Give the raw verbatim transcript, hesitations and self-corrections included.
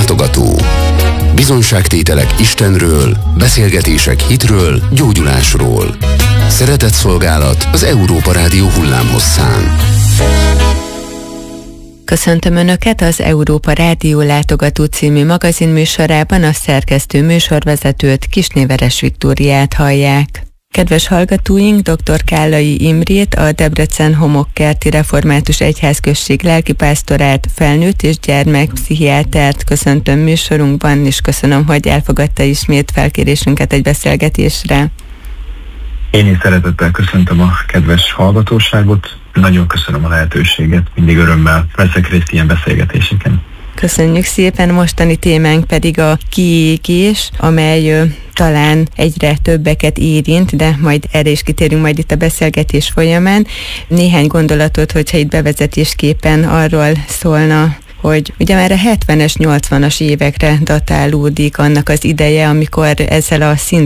látogató. Bizonyságtételek Istenről, beszélgetések hitről, gyógyulásról. Szeretetszolgálat az Európa Rádió hullámhosszán. Köszöntöm Önöket az Európa Rádió Látogató című magazinműsorában, a szerkesztő műsorvezetőt, Kisnéveres Viktóriát hallják. Kedves hallgatóink, dr. Kállai Imrét, a Debrecen Homokkerti Református Egyházközség lelkipásztorát, felnőtt és gyermekpszichiátert köszöntöm műsorunkban, és köszönöm, hogy elfogadta ismét felkérésünket egy beszélgetésre. Én is szeretettel köszöntöm a kedves hallgatóságot, nagyon köszönöm a lehetőséget, mindig örömmel veszek részt ilyen beszélgetéseken. Köszönjük szépen, mostani témánk pedig a kiégés, amely ö, talán egyre többeket érint, de majd erre is kitérünk majd itt a beszélgetés folyamán. Néhány gondolatot, hogyha itt bevezetésképpen arról szólna, hogy ugye már a hetvenes, nyolcvanas évekre datálódik annak az ideje, amikor ezzel a szindrómával